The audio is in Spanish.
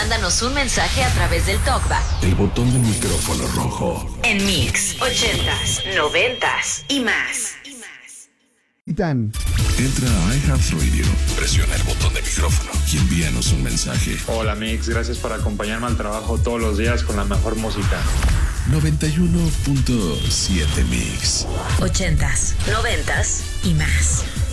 mándanos un mensaje a través del TalkBack. El botón del micrófono rojo. En Mix 80s, 90s y más. Entra a iHeartRadio, presiona el botón de micrófono y envíanos un mensaje. Hola Mix, gracias por acompañarme al trabajo todos los días con la mejor música. 91.7 Mix. 80s, 90s y más.